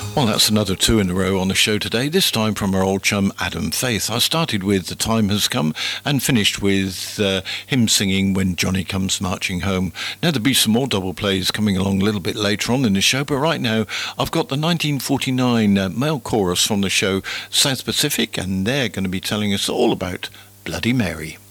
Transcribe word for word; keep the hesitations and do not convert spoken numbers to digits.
Well, that's another two in a row on the show today, this time from our old chum Adam Faith. I started with The Time Has Come and finished with uh, him singing When Johnny Comes Marching Home. Now, there'll be some more double plays coming along a little bit later on in the show, but right now I've got the nineteen forty-nine uh, male chorus from the show South Pacific, and they're going to be telling us all about Bloody Mary.